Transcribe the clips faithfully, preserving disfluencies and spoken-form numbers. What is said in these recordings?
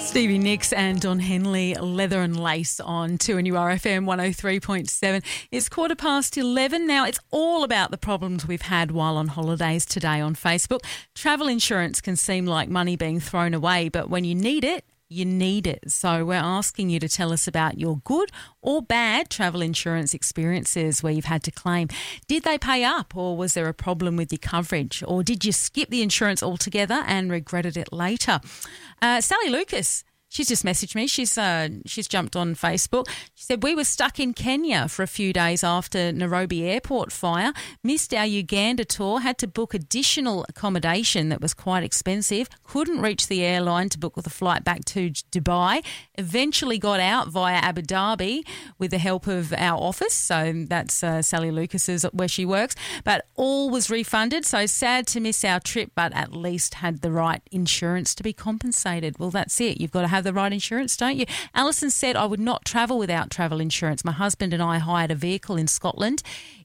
Stevie Nicks and Don Henley, Leather and Lace on two N U R F M one oh three point seven. It's quarter past eleven. Now, it's all about the problems we've had while on holidays today on Facebook. Travel insurance can seem like money being thrown away, but when you need it, you need it. So we're asking you to tell us about your good or bad travel insurance experiences where you've had to claim. Did they pay up, or was there a problem with your coverage, or did you skip the insurance altogether and regretted it later? Uh, Sally Lucas, she's just messaged me. She's uh, she's jumped on Facebook. She said, we were stuck in Kenya for a few days after Nairobi airport fire, missed our Uganda tour, had to book additional accommodation that was quite expensive, couldn't reach the airline to book with a flight back to Dubai, eventually got out via Abu Dhabi with the help of our office. So that's uh, Sally Lucas's where she works. But all was refunded. So sad to miss our trip, but at least had the right insurance to be compensated. Well, that's it. You've got to have the right insurance, don't you? Alison said, I would not travel without travel insurance. My husband and I hired a vehicle in Scotland.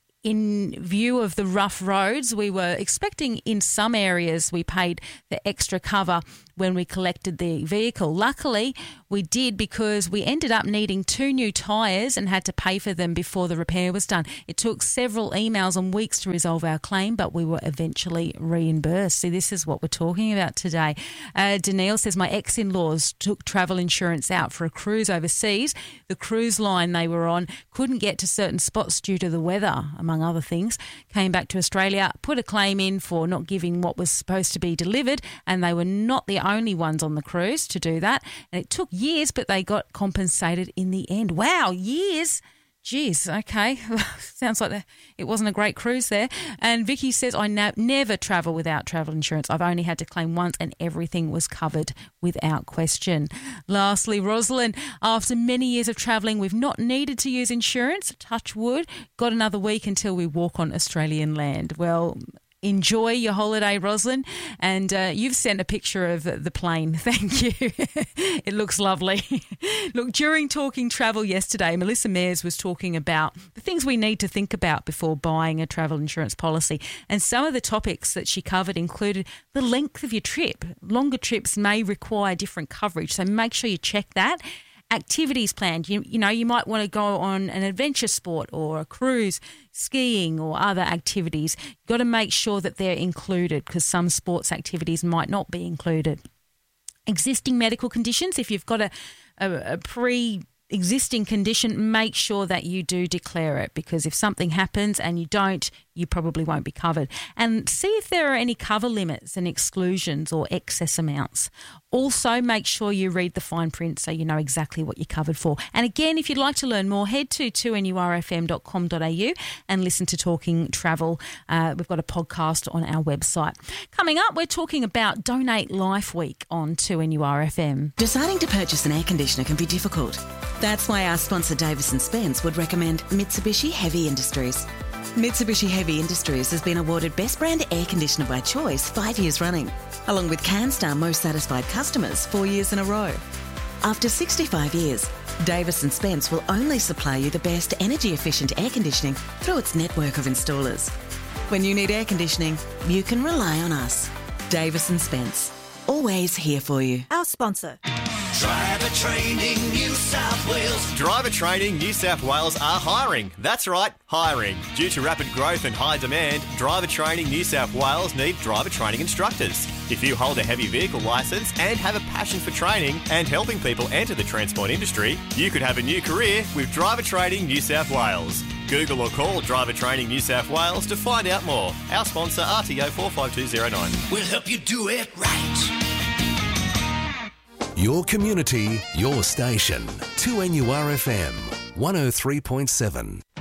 In view of the rough roads, we were expecting in some areas we paid the extra cover when we collected the vehicle. Luckily, we did, because we ended up needing two new tyres and had to pay for them before the repair was done. It took several emails and weeks to resolve our claim, but we were eventually reimbursed. See, this is what we're talking about today. Uh, Danielle says, my ex-in-laws took travel insurance out for a cruise overseas. The cruise line they were on couldn't get to certain spots due to the weather, among other things. Came back to Australia, put a claim in for not giving what was supposed to be delivered, and they were not the only ones on the cruise to do that. And it took years, but they got compensated in the end. Wow, years. Geez, okay. Sounds like the, it wasn't a great cruise there. And Vicky says, I na- never travel without travel insurance. I've only had to claim once and everything was covered without question. Lastly, Rosalind, after many years of travelling, we've not needed to use insurance. Touch wood. Got another week until we walk on Australian land. Well, enjoy your holiday, Rosalind. And uh, you've sent a picture of the plane. Thank you. It looks lovely. Look, during Talking Travel yesterday, Melissa Mayers was talking about the things we need to think about before buying a travel insurance policy. And some of the topics that she covered included the length of your trip. Longer trips may require different coverage, so make sure you check that. Activities planned. You, you know, you might want to go on an adventure sport or a cruise, skiing or other activities. You've got to make sure that they're included, because some sports activities might not be included. Existing medical conditions. If you've got a, a, a pre-existing condition, make sure that you do declare it, because if something happens and you don't, you probably won't be covered. And see if there are any cover limits and exclusions or excess amounts. Also, make sure you read the fine print so you know exactly what you're covered for. And again, if you'd like to learn more, head to two N U R F M dot com dot a u and listen to Talking Travel. Uh, we've got a podcast on our website. Coming up, we're talking about Donate Life Week on two N U R F M. Deciding to purchase an air conditioner can be difficult. That's why our sponsor Davis and Spence would recommend Mitsubishi Heavy Industries. Mitsubishi Heavy Industries has been awarded Best Brand Air Conditioner by Choice five years running, along with CanStar Most Satisfied Customers four years in a row. After sixty-five years, Davis and Spence will only supply you the best energy-efficient air conditioning through its network of installers. When you need air conditioning, you can rely on us. Davis and Spence, always here for you. Our sponsor. Driver Training New South Wales. Driver Training New South Wales are hiring. That's right, hiring. Due to rapid growth and high demand, Driver Training New South Wales need driver training instructors. If you hold a heavy vehicle licence and have a passion for training and helping people enter the transport industry, you could have a new career with Driver Training New South Wales. Google or call Driver Training New South Wales to find out more. Our sponsor, R T O four five two zero nine. We'll help you do it right. Your community, your station. two N U R F M, one oh three point seven.